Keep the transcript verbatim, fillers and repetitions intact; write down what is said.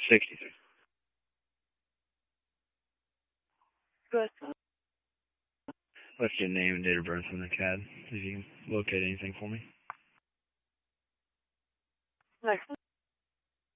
sixty-three. Good. What's your name and date of birth on the C A D? If you can locate anything for me. Next.